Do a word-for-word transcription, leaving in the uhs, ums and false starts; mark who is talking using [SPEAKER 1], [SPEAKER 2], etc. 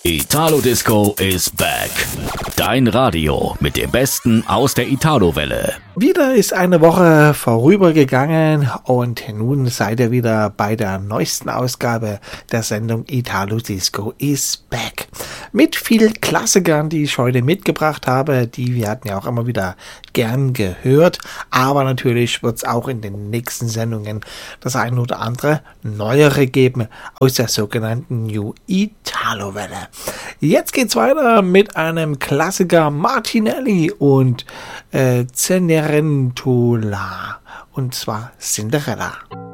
[SPEAKER 1] Italo Disco is back. Dein Radio mit dem Besten aus der Italo-Welle.
[SPEAKER 2] Wieder ist eine Woche vorübergegangen und nun seid ihr wieder bei der neuesten Ausgabe der Sendung Italo Disco is back. Mit vielen Klassikern, die ich heute mitgebracht habe, die wir hatten ja auch immer wieder gern gehört. Aber natürlich wird es auch in den nächsten Sendungen das ein oder andere Neuere geben aus der sogenannten New Italo-Welle. Jetzt geht's weiter mit einem Klassiker Martinelli und äh, Cenerentola, und zwar Cinderella.